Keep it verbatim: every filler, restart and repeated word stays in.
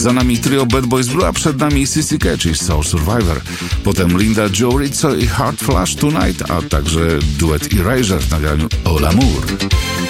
Za nami trio Bad Boys Blue, a przed nami C C Catch i Soul Survivor. Potem Linda Joe Rizzo i Hard Flash Tonight, a także duet Erasure w nagraniu All Amour.